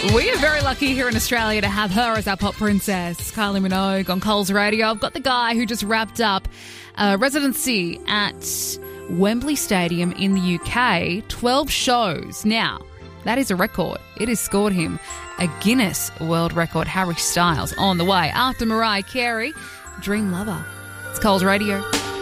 We are very lucky here in Australia to have her as our pop princess, Kylie Minogue on Coles Radio. I've got the guy who just wrapped up a residency at Wembley Stadium in the UK, 12 shows. Now, that is a record. It has scored him a Guinness World Record. Harry Styles on the way after Mariah Carey, Dream Lover. It's Coles Radio.